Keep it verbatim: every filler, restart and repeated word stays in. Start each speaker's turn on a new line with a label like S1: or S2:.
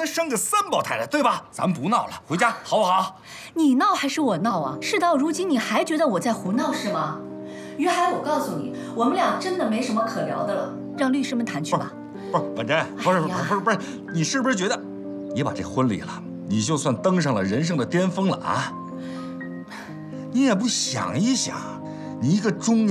S1: 能生个三胞胎了，对吧？咱不闹了，回家好不好？
S2: 你闹还是我闹啊？事到如今，你还觉得我在胡闹是吗？于海，我告诉你，我们俩真的没什么可聊的了，让律师们谈去吧。
S1: 不是婉珍，不是不是不是不是，你是不是觉得，你把这婚离了，你就算登上了人生的巅峰了啊？你也不想一想，你一个中年。